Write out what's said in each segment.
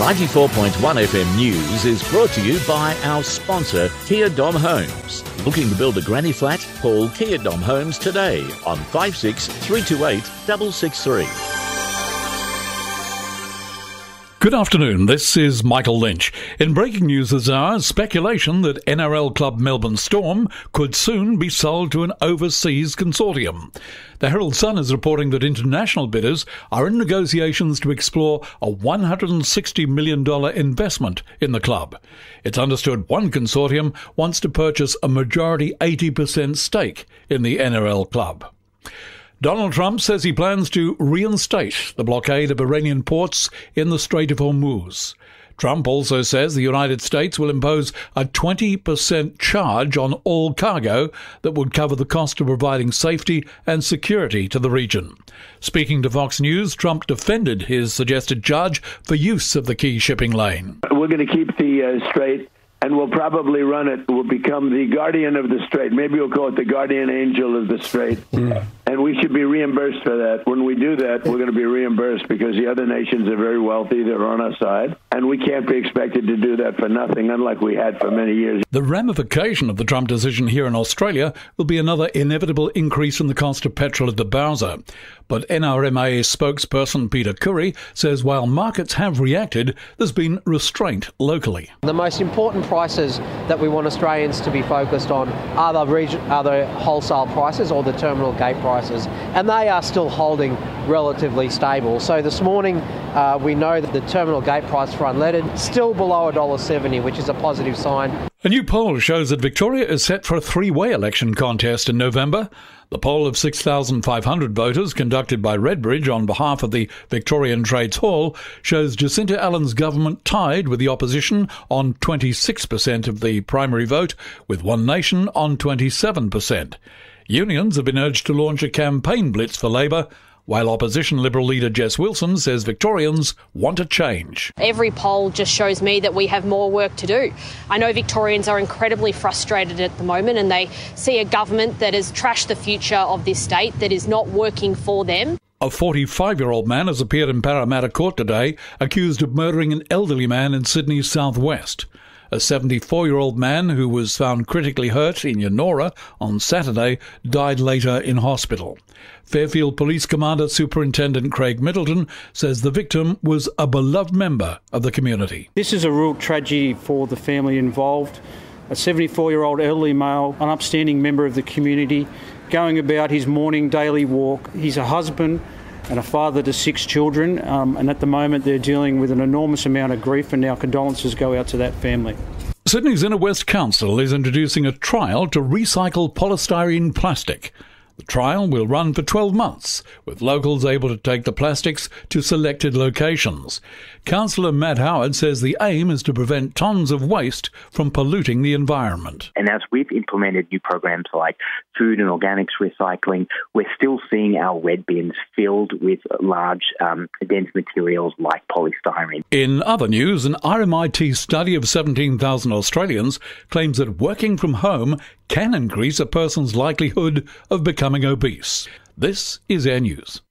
94.1 FM News is brought to you by our sponsor, Kia Dom Homes. Looking to build a granny flat? Call Kia Dom Homes today on 56 328 663. Good afternoon, this is Michael Lynch. In breaking news this hour, speculation that NRL club Melbourne Storm could soon be sold to an overseas consortium. The Herald Sun is reporting that international bidders are in negotiations to explore a $160 million investment in the club. It's understood one consortium wants to purchase a majority 80% stake in the NRL club. Donald Trump says he plans to reinstate the blockade of Iranian ports in the Strait of Hormuz. Trump also says the United States will impose a 20% charge on all cargo that would cover the cost of providing safety and security to the region. Speaking to Fox News, Trump defended his suggested charge for use of the key shipping lane. We're going to keep the strait, and we'll probably run it. We'll become the guardian of the strait. Maybe we'll call it the guardian angel of the strait. And we should be reimbursed for that. When we do that, we're going to be reimbursed because the other nations are very wealthy. They're on our side. And we can't be expected to do that for nothing, unlike we had for many years. The ramification of the Trump decision here in Australia will be another inevitable increase in the cost of petrol at the Bowser. But NRMA spokesperson Peter Curry says while markets have reacted, there's been restraint locally. The most important prices that we want Australians to be focused on are the wholesale prices or the terminal gate prices, and they are still holding relatively stable. So this morning we know that the terminal gate price for unleaded still below $1.70, which is a positive sign. A new poll shows that Victoria is set for a three-way election contest in November. The poll of 6,500 voters conducted by Redbridge on behalf of the Victorian Trades Hall shows Jacinta Allen's government tied with the opposition on 26% of the primary vote, with One Nation on 27%. Unions have been urged to launch a campaign blitz for Labor, while opposition Liberal leader Jess Wilson says Victorians want a change. Every poll just shows me that we have more work to do. I know Victorians are incredibly frustrated at the moment, and they see a government that has trashed the future of this state, that is not working for them. A 45-year-old man has appeared in Parramatta Court today, accused of murdering an elderly man in Sydney's southwest. A 74-year-old man who was found critically hurt in Yennora on Saturday died later in hospital. Fairfield Police Commander Superintendent Craig Middleton says the victim was a beloved member of the community. This is a real tragedy for the family involved. A 74-year-old elderly male, an upstanding member of the community, going about his morning daily walk. He's a husband and a father to 6 children, and at the moment they're dealing with an enormous amount of grief, and our condolences go out to that family. Sydney's Inner West Council is introducing a trial to recycle polystyrene plastic. The trial will run for 12 months, with locals able to take the plastics to selected locations. Councillor Matt Howard says the aim is to prevent tons of waste from polluting the environment. And as we've implemented new programs like food and organics recycling, we're still seeing our red bins filled with large, dense materials like polystyrene. In other news, an RMIT study of 17,000 Australians claims that working from home can increase a person's likelihood of becoming obese. This is Air News.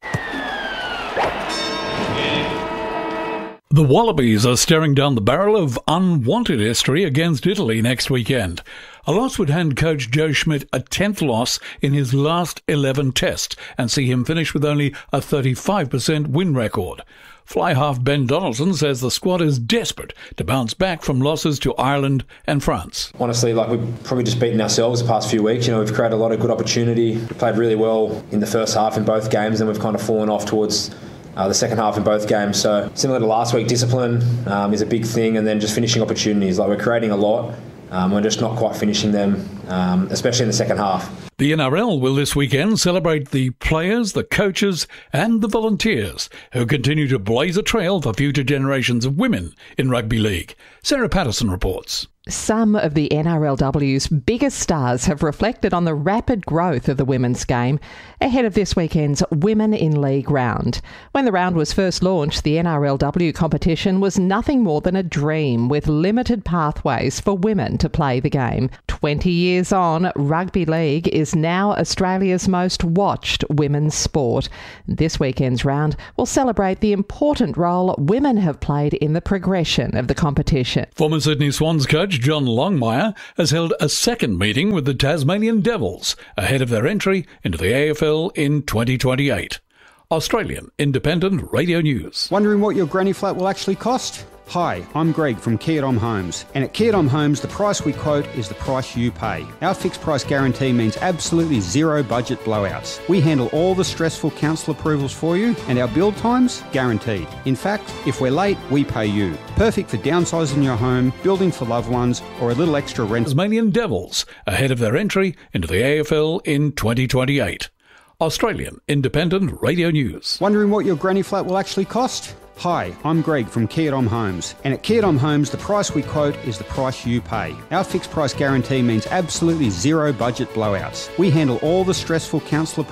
The Wallabies are staring down the barrel of unwanted history against Italy next weekend. A loss would hand coach Joe Schmidt a 10th loss in his last 11 tests and see him finish with only a 35% win record. Fly half Ben Donaldson says the squad is desperate to bounce back from losses to Ireland and France. Honestly, we've probably just beaten ourselves the past few weeks. We've created a lot of good opportunity. We played really well in the first half in both games, and we've kind of fallen off towards the second half in both games. So similar to last week, discipline is a big thing, and then just finishing opportunities. We're creating a lot. We're just not quite finishing them, especially in the second half. The NRL will this weekend celebrate the players, the coaches and the volunteers who continue to blaze a trail for future generations of women in rugby league. Sarah Patterson reports. Some of the NRLW's biggest stars have reflected on the rapid growth of the women's game ahead of this weekend's Women in League round. When the round was first launched, the NRLW competition was nothing more than a dream with limited pathways for women to play the game. 20 years on, rugby league is now Australia's most watched women's sport. This weekend's round will celebrate the important role women have played in the progression of the competition. Former Sydney Swans coach John Longmire has held a second meeting with the Tasmanian Devils ahead of their entry into the AFL in 2028. Australian Independent Radio News. Wondering what your granny flat will actually cost? Hi, I'm Greg from Kia Dom Homes, and at Kia Dom Homes the price we quote is the price you pay. Our fixed price guarantee means absolutely zero budget blowouts. We handle all the stressful council approvals for you, and our build times guaranteed. In fact, if we're late, we pay you. Perfect for downsizing your home, building for loved ones, or a little extra rent. Tasmanian Devils ahead of their entry into the AFL in 2028. Australian Independent Radio News. Wondering what your granny flat will actually cost? Hi, I'm Greg from Kia Dom Homes, and at Kia Dom Homes the price we quote is the price you pay. Our fixed price guarantee means absolutely zero budget blowouts. We handle all the stressful council